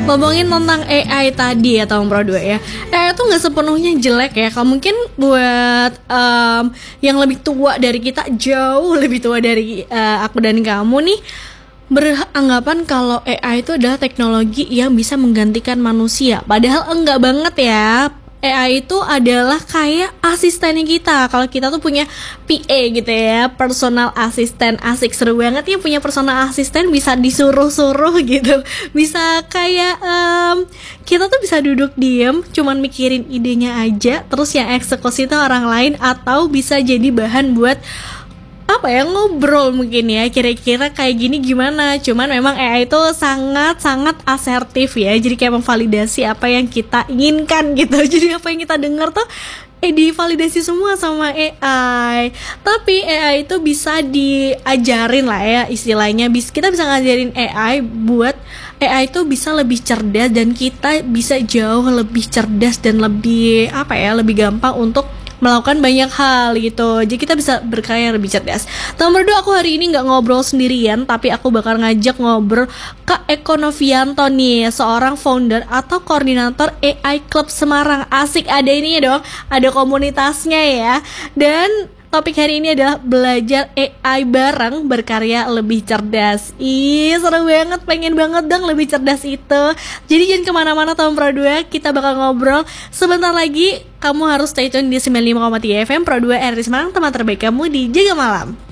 Ngomongin tentang AI tadi ya Tom Pro 2 ya, AI itu nggak sepenuhnya jelek ya. Kalau mungkin buat yang lebih tua dari kita, jauh lebih tua dari aku dan kamu nih, beranggapan kalau AI itu adalah teknologi yang bisa menggantikan manusia. Padahal enggak banget ya. AI itu adalah kayak asistennya kita. Kalau kita tuh punya PA gitu ya, personal assistant. Asik, seru banget ya punya personal assistant, bisa disuruh-suruh gitu. Bisa kayak kita tuh bisa duduk diem, cuman mikirin idenya aja, terus yang eksekusi itu orang lain, atau bisa jadi bahan buat apa ya, ngobrol mungkin ya, kira-kira kayak gini gimana. Cuman memang AI itu sangat-sangat asertif ya, jadi kayak memvalidasi apa yang kita inginkan gitu. Jadi apa yang kita dengar tuh divalidasi semua sama AI. Tapi AI itu bisa diajarin lah ya istilahnya. Kita bisa ngajarin AI buat AI itu bisa lebih cerdas, dan kita bisa jauh lebih cerdas dan lebih apa ya, lebih gampang untuk melakukan banyak hal gitu. Jadi kita bisa berkarya lebih cerdas. Nomor 2, aku hari ini gak ngobrol sendirian, tapi aku bakal ngajak ngobrol Kak Eko Novianto nih, seorang founder atau koordinator AI Club Semarang. Asik, ada ini dong, ada komunitasnya ya. Dan topik hari ini adalah belajar AI bareng, berkarya lebih cerdas. Ih, seru banget, pengen banget dong lebih cerdas itu. Jadi jangan kemana-mana Tom Pro 2, kita bakal ngobrol sebentar lagi. Kamu harus stay tune di 95,3 FM Pro 2 RRI Semarang, teman terbaik kamu di Jaga Malam.